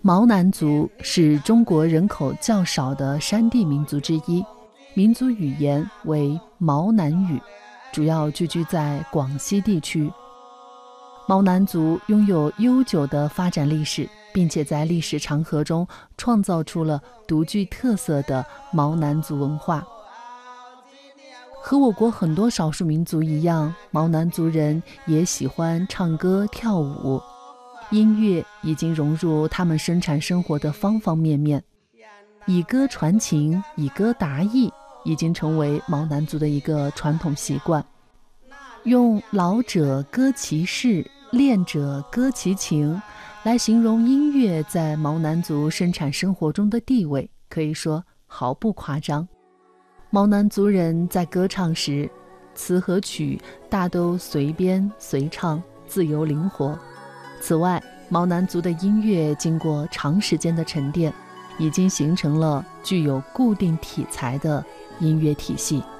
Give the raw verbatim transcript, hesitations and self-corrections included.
毛南族是中国人口较少的山地民族之一，民族语言为毛南语，主要聚居在广西地区。毛南族拥有悠久的发展历史，并且在历史长河中创造出了独具特色的毛南族文化。和我国很多少数民族一样，毛南族人也喜欢唱歌跳舞，音乐已经融入他们生产生活的方方面面，以歌传情，以歌达意，已经成为毛南族的一个传统习惯。用老者歌其事，练者歌其情来形容音乐在毛南族生产生活中的地位，可以说毫不夸张。毛南族人在歌唱时，词和曲大都随编随唱，自由灵活。此外，毛南族的音乐经过长时间的沉淀，已经形成了具有固定体裁的音乐体系。